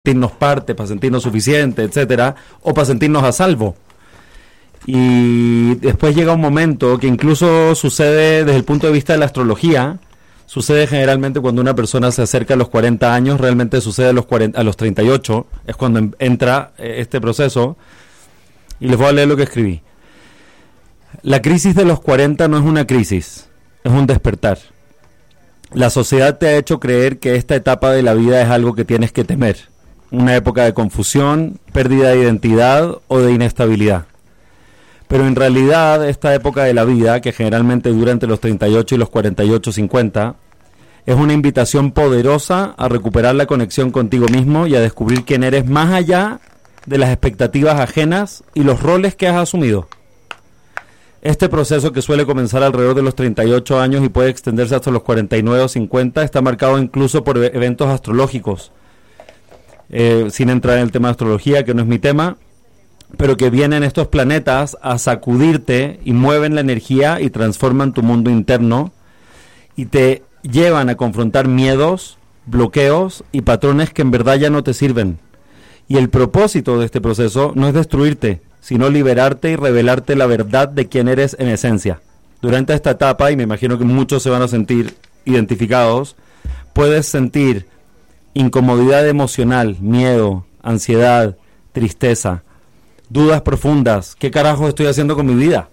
sentirnos parte, para sentirnos suficiente, etcétera, o para sentirnos a salvo. Y después llega un momento que incluso sucede desde el punto de vista de la astrología, sucede generalmente cuando una persona se acerca a los 40 años, realmente sucede a los 38, es cuando entra este proceso, y les voy a leer lo que escribí. La crisis de los 40 no es una crisis, es un despertar. La sociedad te ha hecho creer que esta etapa de la vida es algo que tienes que temer, una época de confusión, pérdida de identidad o de inestabilidad. Pero en realidad esta época de la vida, que generalmente dura entre los 38 y los 48, 50, es una invitación poderosa a recuperar la conexión contigo mismo y a descubrir quién eres más allá de las expectativas ajenas y los roles que has asumido. Este proceso, que suele comenzar alrededor de los 38 años y puede extenderse hasta los 49 o 50, está marcado incluso por eventos astrológicos. Sin entrar en el tema de astrología, que no es mi tema, pero que vienen estos planetas a sacudirte y mueven la energía y transforman tu mundo interno y te llevan a confrontar miedos, bloqueos y patrones que en verdad ya no te sirven. Y el propósito de este proceso no es destruirte, sino liberarte y revelarte la verdad de quién eres en esencia. Durante esta etapa, y me imagino que muchos se van a sentir identificados, puedes sentir incomodidad emocional, miedo, ansiedad, tristeza, dudas profundas. ¿Qué carajo estoy haciendo con mi vida?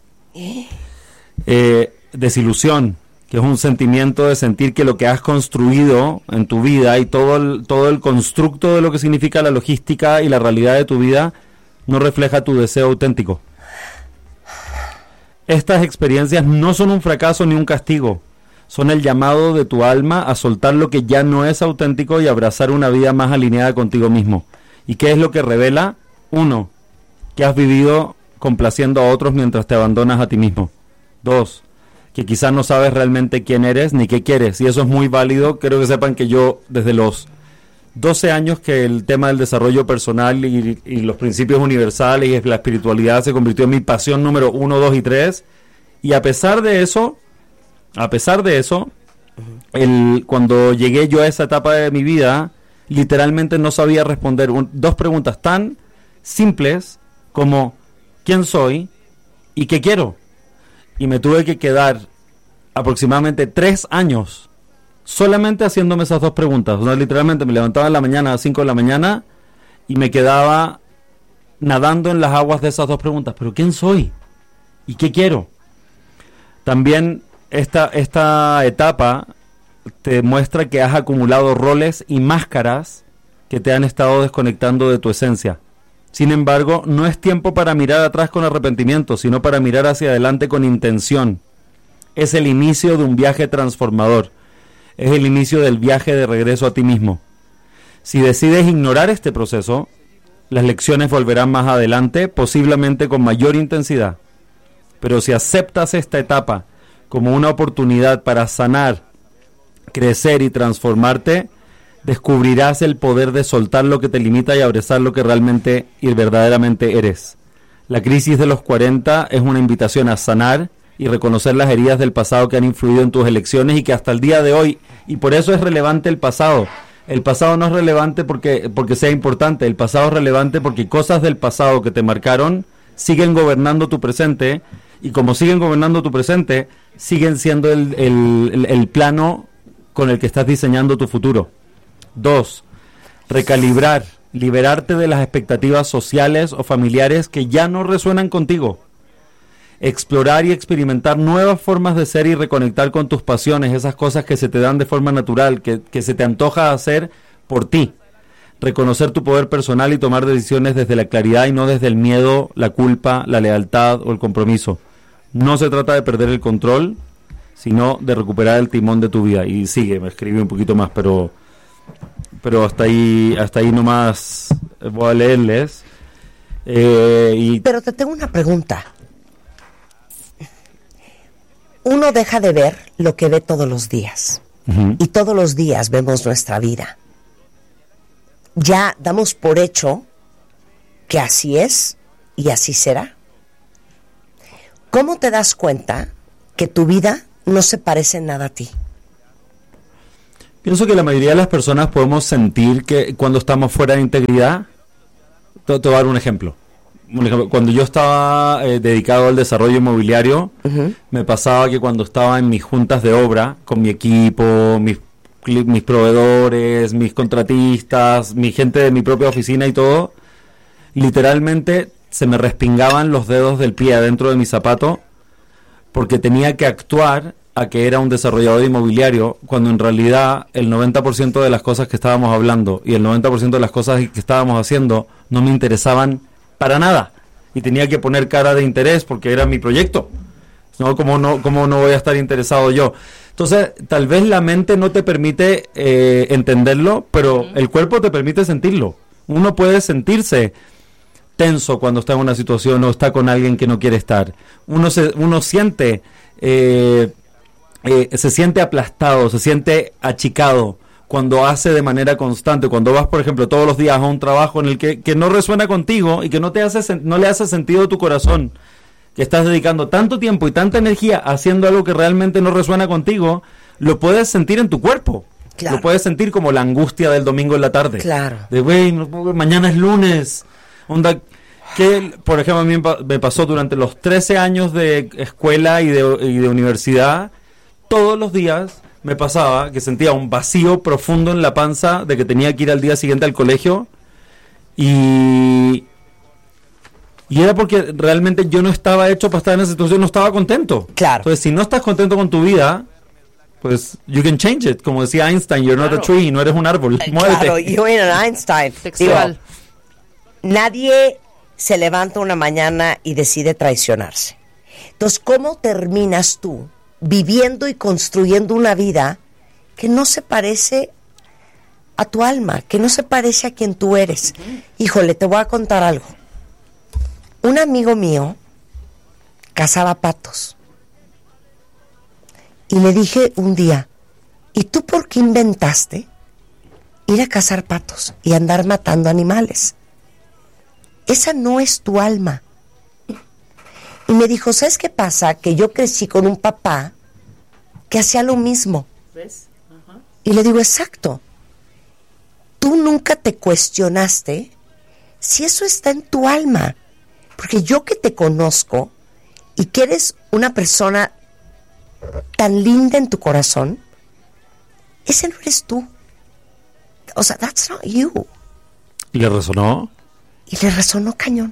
Desilusión, que es un sentimiento de sentir que lo que has construido en tu vida y todo el constructo de lo que significa la logística y la realidad de tu vida no refleja tu deseo auténtico. Estas experiencias no son un fracaso ni un castigo. Son el llamado de tu alma a soltar lo que ya no es auténtico y abrazar una vida más alineada contigo mismo. ¿Y qué es lo que revela? 1. Que has vivido complaciendo a otros mientras te abandonas a ti mismo. 2. Que quizás no sabes realmente quién eres ni qué quieres. Y eso es muy válido. Quiero que sepan que yo, desde los 12 años que el tema del desarrollo personal y los principios universales y la espiritualidad se convirtió en mi pasión número 1, 2 y 3. Y a pesar de eso, cuando llegué yo a esa etapa de mi vida, literalmente no sabía responder dos preguntas tan simples como ¿quién soy y qué quiero? Y me tuve que quedar aproximadamente 3 años solamente haciéndome esas dos preguntas. O sea, literalmente me levantaba en la mañana a las 5 de la mañana y me quedaba nadando en las aguas de esas dos preguntas. ¿Pero quién soy? ¿Y qué quiero? También esta etapa te muestra que has acumulado roles y máscaras que te han estado desconectando de tu esencia. Sin embargo, no es tiempo para mirar atrás con arrepentimiento, sino para mirar hacia adelante con intención. Es el inicio de un viaje transformador. Es el inicio del viaje de regreso a ti mismo. Si decides ignorar este proceso, las lecciones volverán más adelante, posiblemente con mayor intensidad. Pero si aceptas esta etapa como una oportunidad para sanar, crecer y transformarte, descubrirás el poder de soltar lo que te limita y abrazar lo que realmente y verdaderamente eres. La crisis de los 40 es una invitación a sanar y reconocer las heridas del pasado que han influido en tus elecciones y que hasta el día de hoy, y por eso es relevante el pasado. El pasado no es relevante porque sea importante, el pasado es relevante porque cosas del pasado que te marcaron siguen gobernando tu presente, y como siguen gobernando tu presente, siguen siendo el plano con el que estás diseñando tu futuro. 2. Recalibrar, liberarte de las expectativas sociales o familiares que ya no resuenan contigo. Explorar y experimentar nuevas formas de ser y reconectar con tus pasiones, esas cosas que se te dan de forma natural, que se te antoja hacer por ti. Reconocer tu poder personal y tomar decisiones desde la claridad y no desde el miedo, la culpa, la lealtad o el compromiso. No se trata de perder el control, sino de recuperar el timón de tu vida. Y sigue, me escribí un poquito más, pero hasta ahí nomás voy a leerles. Pero te tengo una pregunta. Uno deja de ver lo que ve todos los días. Uh-huh. Y todos los días vemos nuestra vida. Ya damos por hecho que así es y así será. ¿Cómo te das cuenta que tu vida no se parece en nada a ti? Pienso que la mayoría de las personas podemos sentir que cuando estamos fuera de integridad. Te voy a dar un ejemplo. Cuando yo estaba dedicado al desarrollo inmobiliario, me pasaba que cuando estaba en mis juntas de obra, con mi equipo, mis proveedores, mis contratistas, mi gente de mi propia oficina y todo, literalmente se me respingaban los dedos del pie adentro de mi zapato porque tenía que actuar a que era un desarrollador inmobiliario, cuando en realidad el 90% de las cosas que estábamos hablando y el 90% de las cosas que estábamos haciendo no me interesaban para nada, y tenía que poner cara de interés porque era mi proyecto. ¿No? ¿Cómo no voy a estar interesado yo? Entonces, tal vez la mente no te permite entenderlo, pero el cuerpo te permite sentirlo. Uno puede sentirse tenso cuando está en una situación o está con alguien que no quiere estar. Uno siente... se siente aplastado, se siente achicado cuando hace de manera constante, cuando vas, por ejemplo, todos los días a un trabajo en el que no resuena contigo y que no le hace sentido a tu corazón, que estás dedicando tanto tiempo y tanta energía haciendo algo que realmente no resuena contigo, lo puedes sentir en tu cuerpo. Claro. Lo puedes sentir como la angustia del domingo en la tarde. Claro. De, güey, mañana es lunes. Onda, que, por ejemplo, a mí me pasó durante los 13 años de escuela y de universidad. Todos los días me pasaba que sentía un vacío profundo en la panza de que tenía que ir al día siguiente al colegio, y era porque realmente yo no estaba hecho para estar en esa situación, no estaba contento. Claro. Entonces, si no estás contento con tu vida, pues you can change it. Como decía Einstein, you're not a tree, no eres un árbol. Muévete. Claro, yo era Einstein. Igual. Nadie se levanta una mañana y decide traicionarse. Entonces, ¿cómo terminas tú viviendo y construyendo una vida que no se parece a tu alma, que no se parece a quien tú eres? Híjole, te voy a contar algo. Un amigo mío cazaba patos. Y le dije un día, ¿y tú por qué inventaste ir a cazar patos y andar matando animales? Esa no es tu alma. Y me dijo, ¿sabes qué pasa? Que yo crecí con un papá que hacía lo mismo. ¿Ves? Ajá. Y le digo, exacto. Tú nunca te cuestionaste si eso está en tu alma. Porque yo que te conozco y que eres una persona tan linda en tu corazón, ese no eres tú. O sea, that's not you. ¿Y le resonó? Y le resonó cañón.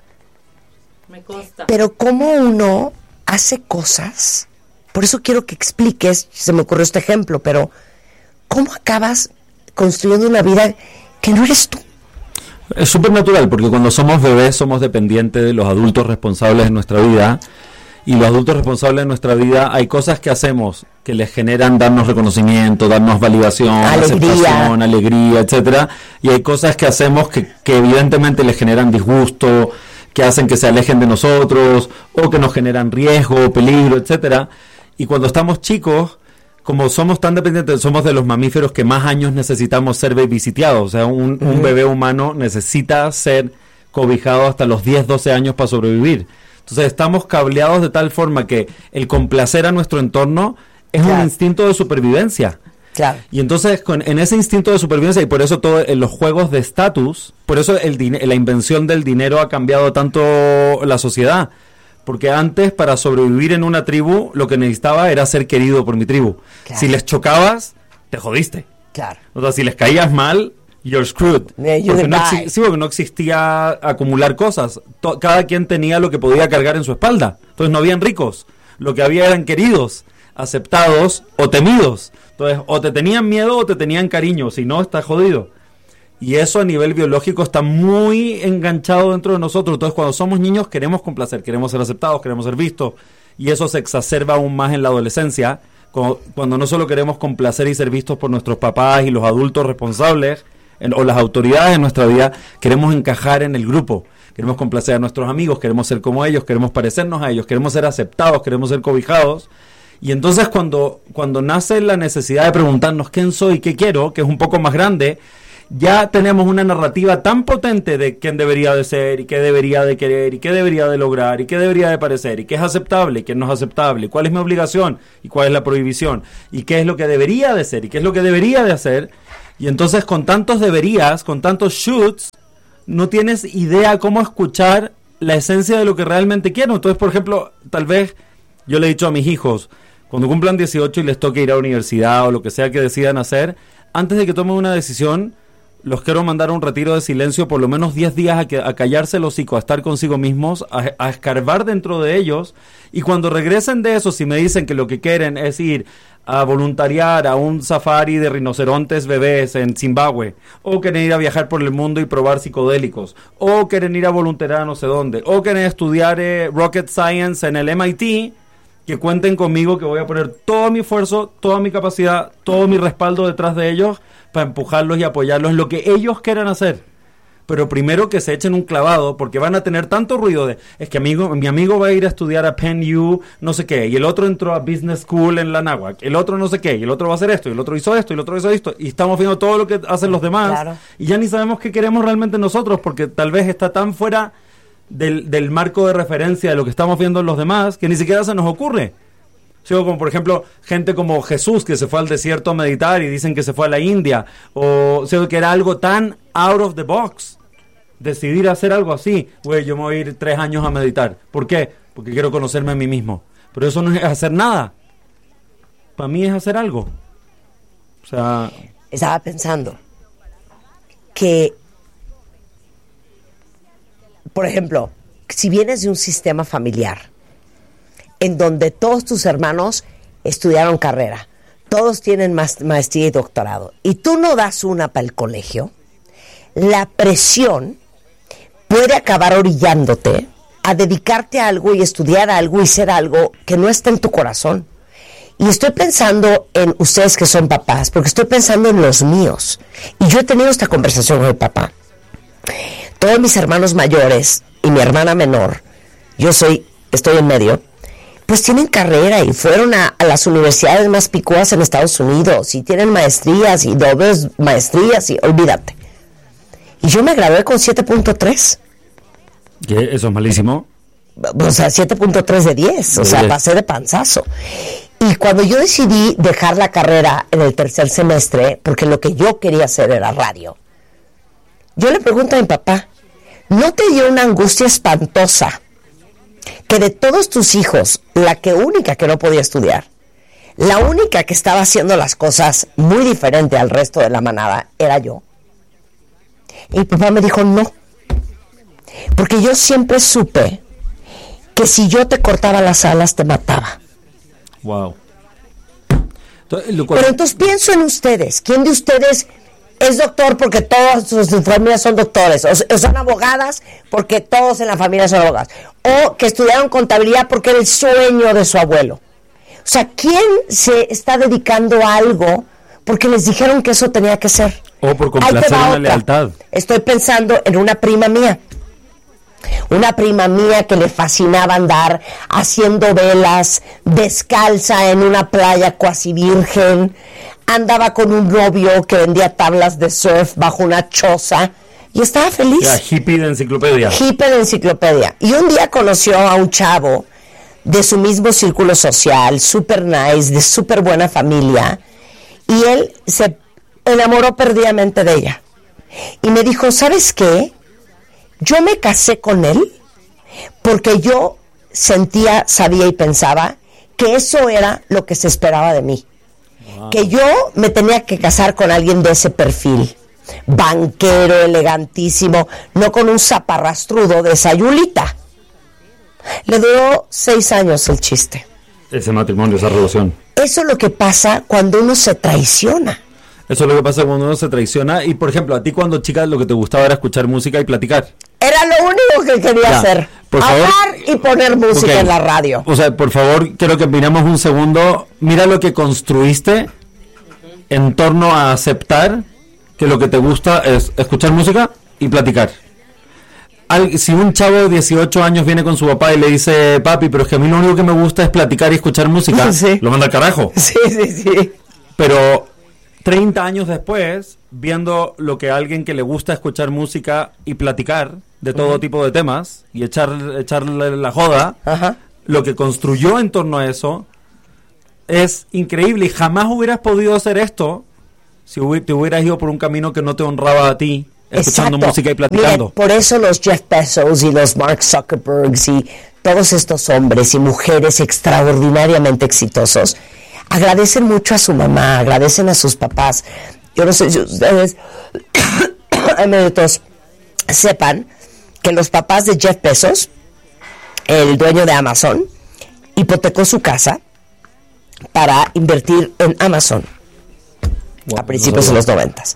Me consta. Pero cómo uno hace cosas, por eso quiero que expliques, se me ocurrió este ejemplo, pero ¿cómo acabas construyendo una vida que no eres tú? Es súper natural, porque cuando somos bebés somos dependientes de los adultos responsables de nuestra vida, y los adultos responsables de nuestra vida, hay cosas que hacemos que les generan darnos reconocimiento, darnos validación, aceptación, alegría, etcétera, y hay cosas que hacemos que evidentemente les generan disgusto, que hacen que se alejen de nosotros, o que nos generan riesgo, peligro, etcétera. Y cuando estamos chicos, como somos tan dependientes, somos de los mamíferos que más años necesitamos ser babysiteados. O sea, un bebé humano necesita ser cobijado hasta los 10, 12 años para sobrevivir. Entonces estamos cableados de tal forma que el complacer a nuestro entorno es un instinto de supervivencia. Claro. Y entonces en ese instinto de supervivencia, y por eso todo en los juegos de estatus, por eso la invención del dinero ha cambiado tanto la sociedad, porque antes, para sobrevivir en una tribu, lo que necesitaba era ser querido por mi tribu. Claro. Si les chocabas, te jodiste. Claro. O sea, si les caías mal, you're screwed. Porque no existía acumular cosas. Cada quien tenía lo que podía cargar en su espalda. Entonces no habían ricos. Lo que había eran queridos, aceptados o temidos. Entonces, o te tenían miedo o te tenían cariño, si no, estás jodido. Y eso a nivel biológico está muy enganchado dentro de nosotros. Entonces, cuando somos niños queremos complacer, queremos ser aceptados, queremos ser vistos. Y eso se exacerba aún más en la adolescencia, cuando no solo queremos complacer y ser vistos por nuestros papás y los adultos responsables, o las autoridades en nuestra vida, queremos encajar en el grupo. Queremos complacer a nuestros amigos, queremos ser como ellos, queremos parecernos a ellos, queremos ser aceptados, queremos ser cobijados. Y entonces cuando nace la necesidad de preguntarnos quién soy, qué quiero, que es un poco más grande, ya tenemos una narrativa tan potente de quién debería de ser, y qué debería de querer, y qué debería de lograr, y qué debería de parecer, y qué es aceptable, y qué no es aceptable, cuál es mi obligación, y cuál es la prohibición, y qué es lo que debería de ser, y qué es lo que debería de hacer. Y entonces con tantos deberías, con tantos shoulds, no tienes idea cómo escuchar la esencia de lo que realmente quiero. Entonces, por ejemplo, tal vez yo le he dicho a mis hijos, cuando cumplan 18 y les toque ir a la universidad o lo que sea que decidan hacer, antes de que tomen una decisión, los quiero mandar a un retiro de silencio por lo menos 10 días a callarse el hocico, a estar consigo mismos, a escarbar dentro de ellos, y cuando regresen de eso, si me dicen que lo que quieren es ir a voluntariar a un safari de rinocerontes bebés en Zimbabue, o quieren ir a viajar por el mundo y probar psicodélicos, o quieren ir a voluntariar a no sé dónde, o quieren estudiar Rocket Science en el MIT, que cuenten conmigo, que voy a poner todo mi esfuerzo, toda mi capacidad, todo mi respaldo detrás de ellos para empujarlos y apoyarlos en lo que ellos quieran hacer. Pero primero que se echen un clavado, porque van a tener tanto ruido de, es que mi amigo va a ir a estudiar a Penn U, no sé qué, y el otro entró a Business School en la Náhuac, el otro no sé qué, y el otro va a hacer esto, y el otro hizo esto, y el otro hizo esto, y estamos viendo todo lo que hacen los demás, Claro. Y ya ni sabemos qué queremos realmente nosotros, porque tal vez está tan fuera del marco de referencia de lo que estamos viendo en los demás, que ni siquiera se nos ocurre. Sí, como por ejemplo, gente como Jesús, que se fue al desierto a meditar y dicen que se fue a la India, o sea, que era algo tan out of the box. Decidir hacer algo así, güey, yo me voy a ir 3 años a meditar. ¿Por qué? Porque quiero conocerme a mí mismo. Pero eso no es hacer nada. Para mí es hacer algo. O sea... Estaba pensando que, por ejemplo, si vienes de un sistema familiar en donde todos tus hermanos estudiaron carrera, todos tienen maestría y doctorado, y tú no das una para el colegio, la presión puede acabar orillándote a dedicarte a algo y estudiar algo y ser algo que no está en tu corazón. Y estoy pensando en ustedes que son papás, porque estoy pensando en los míos. Y yo he tenido esta conversación con mi papá. Todos mis hermanos mayores y mi hermana menor, estoy en medio, pues tienen carrera y fueron a las universidades más picudas en Estados Unidos y tienen maestrías y dobles maestrías y olvídate. Y yo me gradué con 7.3. Eso es malísimo. O sea, 7.3 de 10. O sea, pasé de panzazo. Y cuando yo decidí dejar la carrera en el 3er semestre, porque lo que yo quería hacer era radio, yo le pregunto a mi papá, ¿no te dio una angustia espantosa que de todos tus hijos, la única que no podía estudiar, la única que estaba haciendo las cosas muy diferente al resto de la manada, era yo? Y mi papá me dijo, no, porque yo siempre supe que si yo te cortaba las alas, te mataba. Wow. Pero entonces pienso en ustedes. ¿Quién de ustedes es doctor porque todas sus familias son doctores? O son abogadas porque todos en la familia son abogados. O que estudiaron contabilidad porque era el sueño de su abuelo. O sea, ¿quién se está dedicando a algo porque les dijeron que eso tenía que ser? O por complacer una lealtad. Estoy pensando en una prima mía. Una prima mía que le fascinaba andar haciendo velas, descalza en una playa cuasi virgen. Andaba con un novio que vendía tablas de surf bajo una choza y estaba feliz. Ya, hippie de enciclopedia. Hippie de enciclopedia. Y un día conoció a un chavo de su mismo círculo social, super nice, de súper buena familia, y él se enamoró perdidamente de ella. Y me dijo, ¿sabes qué? Yo me casé con él porque yo sentía, sabía y pensaba que eso era lo que se esperaba de mí. Wow. Que yo me tenía que casar con alguien de ese perfil. Banquero, elegantísimo, no con un zaparrastrudo de Sayulita. Le duró 6 años el chiste. Ese matrimonio, esa relación. Eso es lo que pasa cuando uno se traiciona. Eso es lo que pasa cuando uno se traiciona. Y, por ejemplo, a ti cuando chica lo que te gustaba era escuchar música y platicar. Era lo único que quería hacer. Hablar y poner música en la radio. O sea, por favor, quiero que miremos un segundo. Mira lo que construiste en torno a aceptar que lo que te gusta es escuchar música y platicar. Si un chavo de 18 años viene con su papá y le dice, papi, pero es que a mí lo único que me gusta es platicar y escuchar música, sí, lo manda al carajo. Sí. Pero 30 años después, viendo lo que alguien que le gusta escuchar música y platicar de todo tipo de temas y echarle la joda, lo que construyó en torno a eso es increíble, y jamás hubieras podido hacer esto si te hubieras ido por un camino que no te honraba a ti, escuchando música y platicando. Miren, por eso los Jeff Bezos y los Mark Zuckerbergs y todos estos hombres y mujeres extraordinariamente exitosos agradecen mucho a su mamá, agradecen a sus papás. Yo no sé si ustedes amiguitos, sepan que los papás de Jeff Bezos, el dueño de Amazon, hipotecó su casa para invertir en Amazon a principios de los 90s.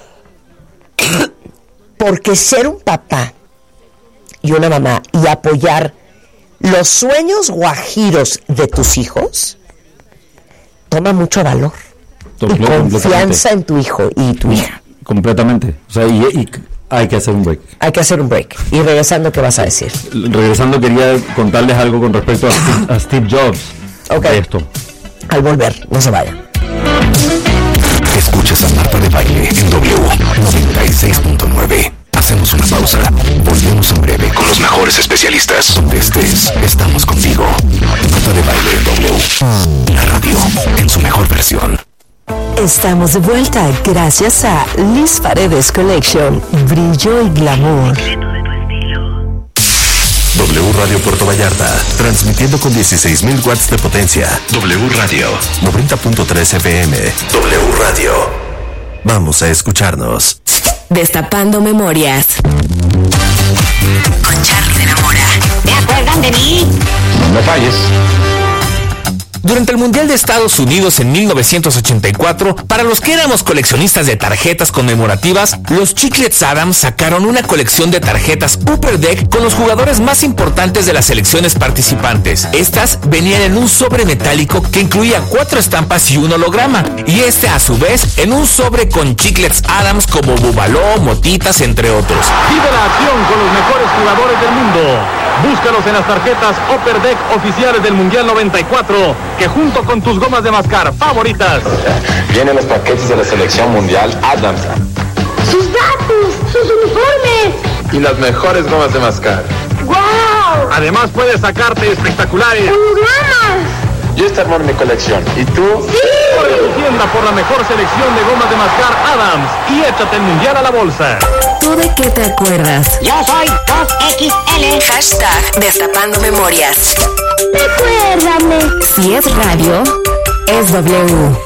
Porque ser un papá y una mamá y apoyar los sueños guajiros de tus hijos toma mucho valor y confianza en tu hijo y tu hija. Completamente. O sea, y hay que hacer un break. Hay que hacer un break. Y regresando, ¿qué vas a decir? Regresando, quería contarles algo con respecto a Steve Jobs. Okay. Esto. Al volver, no se vayan. Escuchas a Marta de Baile en W 96.9. Hacemos una pausa. Volvemos en breve con los mejores especialistas. Donde estés, estamos contigo. Marta de Baile en W. La radio en su mejor versión. Estamos de vuelta gracias a Liz Paredes Collection. Brillo y glamour. W Radio Puerto Vallarta, transmitiendo con 16,000 watts de potencia. W Radio 90.3 FM. W Radio. Vamos a escucharnos. Destapando memorias. Con Charlie de la Mora. ¿Se acuerdan de mí? No me falles. Durante el Mundial de Estados Unidos en 1984, para los que éramos coleccionistas de tarjetas conmemorativas, los Chiclets Adams sacaron una colección de tarjetas Upper Deck con los jugadores más importantes de las selecciones participantes. Estas venían en un sobre metálico que incluía 4 estampas y un holograma, y a su vez en un sobre con Chiclets Adams como Bubaló, Motitas, entre otros. Vive la acción con los mejores jugadores del mundo. Búscalos en las tarjetas Upper Deck oficiales del Mundial 94, que junto con tus gomas de mascar favoritas vienen los paquetes de la selección mundial Adams, ¡Sus datos! ¡Sus uniformes! y las mejores gomas de mascar. ¡Guau! Además puedes sacarte espectaculares. ¡Hologramas! Yo esta armó mi colección. ¿Y tú? ¡Sí! Corre a tu tienda por la mejor selección de gomas de mascar Adams y échate el Mundial a la bolsa. ¿Tú de qué te acuerdas? Yo soy 2XL. Hashtag Destapando Memorias. Recuérdame. Si es radio, es W.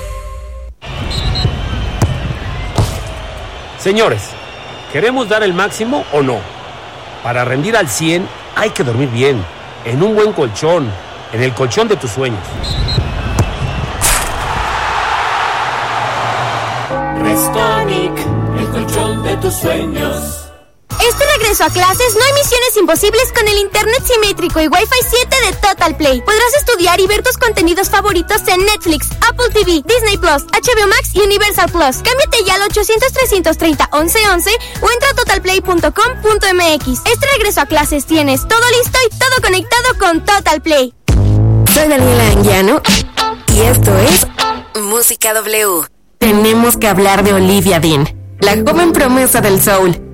Señores, ¿queremos dar el máximo o no? Para rendir al 100 hay que dormir bien, en un buen colchón, en el colchón de tus sueños. Restonic, el colchón de tus sueños. Este regreso a clases no hay misiones imposibles con el internet simétrico y Wi-Fi 7 de Total Play. Podrás estudiar y ver tus contenidos favoritos en Netflix, Apple TV, Disney Plus, HBO Max y Universal Plus. Cámbiate ya al 800-330-1111 o entra a totalplay.com.mx. Este regreso a clases tienes todo listo y todo conectado con Total Play. Soy Daniela Anguiano y esto es Música W. Tenemos que hablar de Olivia Dean, la joven promesa del soul.